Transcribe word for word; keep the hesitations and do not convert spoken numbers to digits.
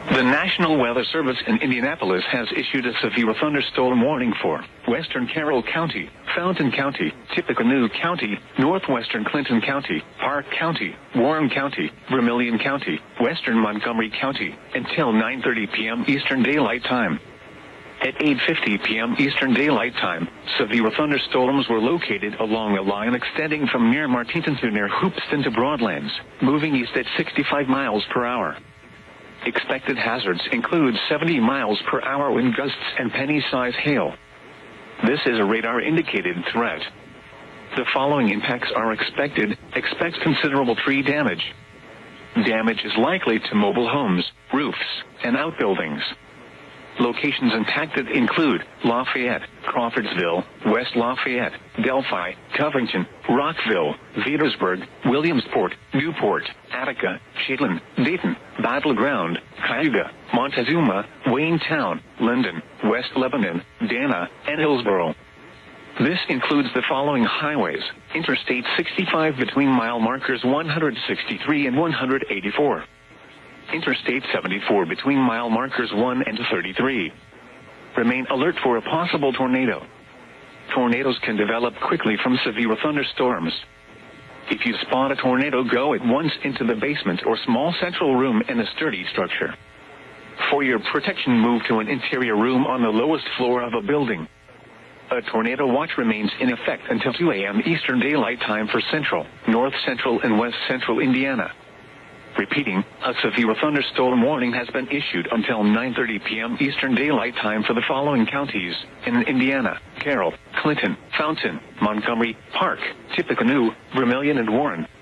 The National Weather Service in Indianapolis has issued a severe thunderstorm warning for western Carroll County, Fountain County, Tippecanoe County, northwestern Clinton County, Park County, Warren County, Vermilion County, western Montgomery County, until nine thirty p.m. Eastern Daylight Time. At eight fifty p.m. Eastern Daylight Time, severe thunderstorms were located along a line extending from near Martinton to near Hoopeston to Broadlands, moving east at sixty-five miles per hour. Expected hazards include seventy miles per hour wind gusts and penny-size hail. This is a radar-indicated threat. The following impacts are expected. Expect considerable tree damage. Damage is likely to mobile homes, roofs, and outbuildings. Locations impacted include Lafayette, Crawfordsville, West Lafayette, Delphi, Covington, Rockville, Petersburg, Williamsport, Newport, Attica, Chitlin, Dayton, Battleground, Cayuga, Montezuma, Waynetown, Linden, West Lebanon, Dana, and Hillsborough. This includes the following highways: Interstate sixty-five between mile markers one hundred sixty-three and one hundred eighty-four. Interstate seventy-four between mile markers one and thirty-three. Remain alert for a possible tornado. Tornadoes can develop quickly from severe thunderstorms. If you spot a tornado, go at once into the basement or small central room in a sturdy structure. For your protection, move to an interior room on the lowest floor of a building. A tornado watch remains in effect until two a.m. Eastern Daylight Time for central, north central, and west central Indiana. Repeating, a severe thunderstorm warning has been issued until nine thirty p.m. Eastern Daylight Time for the following counties in Indiana: Carroll, Clinton, Fountain, Montgomery, Park, Tippecanoe, Vermilion, and Warren.